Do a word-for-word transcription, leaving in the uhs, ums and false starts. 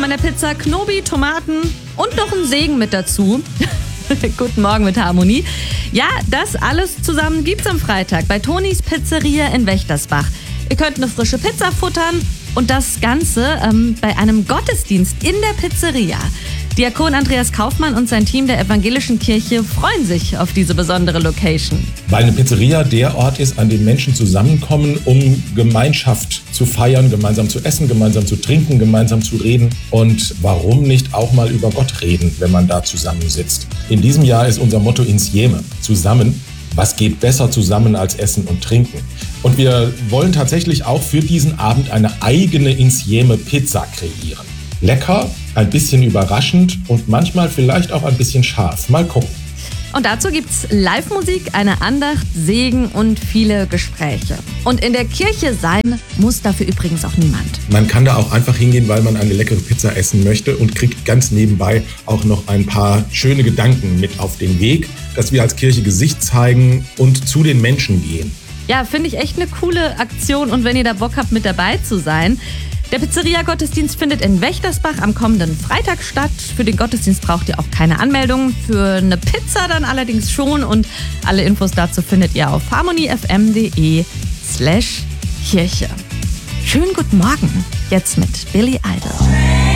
an der Pizza Knobi, Tomaten und noch ein Segen mit dazu. Guten Morgen mit Harmonie. Ja, das alles zusammen gibt's am Freitag bei Tonis Pizzeria in Wächtersbach. Ihr könnt eine frische Pizza futtern und das Ganze ähm, bei einem Gottesdienst in der Pizzeria. Diakon Andreas Kaufmann und sein Team der Evangelischen Kirche freuen sich auf diese besondere Location. Weil eine Pizzeria der Ort ist, an dem Menschen zusammenkommen, um Gemeinschaft zu feiern, gemeinsam zu essen, gemeinsam zu trinken, gemeinsam zu reden. Und warum nicht auch mal über Gott reden, wenn man da zusammensitzt? In diesem Jahr ist unser Motto Insieme, zusammen. Was geht besser zusammen als Essen und Trinken? Und wir wollen tatsächlich auch für diesen Abend eine eigene Insieme-Pizza kreieren. Lecker, ein bisschen überraschend und manchmal vielleicht auch ein bisschen scharf. Mal gucken. Und dazu gibt's Live-Musik, eine Andacht, Segen und viele Gespräche. Und in der Kirche sein muss dafür übrigens auch niemand. Man kann da auch einfach hingehen, weil man eine leckere Pizza essen möchte und kriegt ganz nebenbei auch noch ein paar schöne Gedanken mit auf den Weg, dass wir als Kirche Gesicht zeigen und zu den Menschen gehen. Ja, finde ich echt eine coole Aktion und wenn ihr da Bock habt, mit dabei zu sein. Der Pizzeria-Gottesdienst findet in Wächtersbach am kommenden Freitag statt. Für den Gottesdienst braucht ihr auch keine Anmeldung, für eine Pizza dann allerdings schon. Und alle Infos dazu findet ihr auf harmoniefm.de slash Kirche. Schönen guten Morgen, jetzt mit Billy Idol.